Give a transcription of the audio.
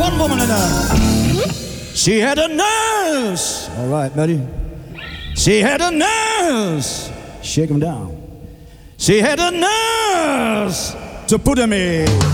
one woman in there. She had a nurse. All right, Betty. She had a nurse. Shake him down. She had a nurse to put him in.